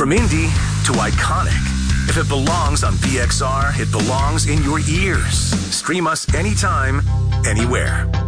From indie to iconic. If it belongs on VXR, it belongs in your ears. Stream us anytime, anywhere.